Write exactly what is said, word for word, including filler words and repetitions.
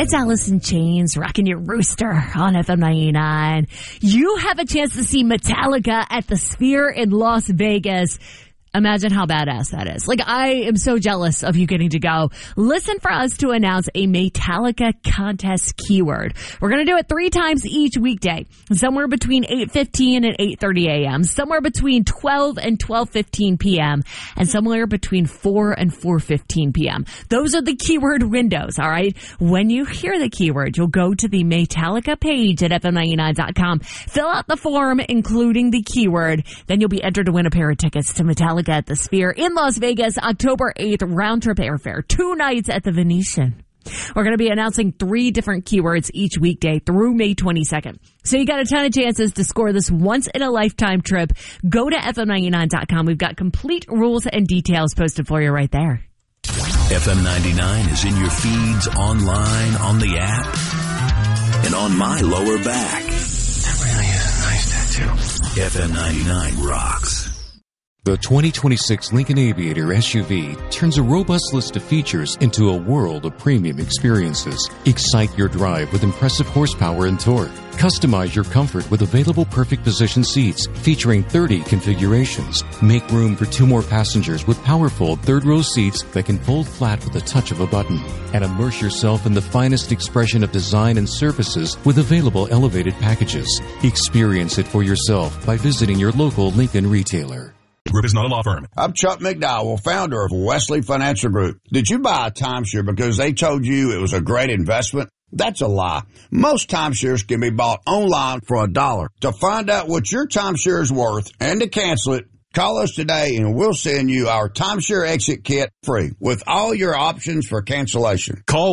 It's Alice in Chains, rocking your rooster on F M ninety-nine. You have a chance to see Metallica at the Sphere in Las Vegas. Imagine how badass that is. Like, I am so jealous of you getting to go. Listen for us to announce a Metallica contest keyword. We're going to do it three times each weekday, somewhere between eight fifteen and eight thirty a.m., somewhere between twelve and twelve fifteen p.m., and somewhere between four and four fifteen p.m. Those are the keyword windows, all right? When you hear the keyword, you'll go to the Metallica page at F M ninety-nine dot com, fill out the form, including the keyword, then you'll be entered to win a pair of tickets to Metallica at the Sphere in Las Vegas, October eighth, round-trip airfare, two nights at the Venetian. We're going to be announcing three different keywords each weekday through May twenty-second. So you got a ton of chances to score this once-in-a-lifetime trip. Go to F M ninety-nine dot com. We've got complete rules and details posted for you right there. F M ninety-nine is in your feeds, online, on the app, and on my lower back. That really is a nice tattoo. F M ninety-nine rocks. The twenty twenty-six Lincoln Aviator S U V turns a robust list of features into a world of premium experiences. Excite your drive with impressive horsepower and torque. Customize your comfort with available perfect position seats featuring thirty configurations. Make room for two more passengers with powerful third-row seats that can fold flat with the touch of a button. And immerse yourself in the finest expression of design and services with available elevated packages. Experience it for yourself by visiting your local Lincoln retailer. Group is not a law firm. I'm Chuck McDowell, founder of Wesley Financial Group. Did you buy a timeshare because they told you it was a great investment? That's a lie. Most timeshares can be bought online for a dollar. To find out what your timeshare is worth and to cancel it, call us today and we'll send you our timeshare exit kit free with all your options for cancellation. Call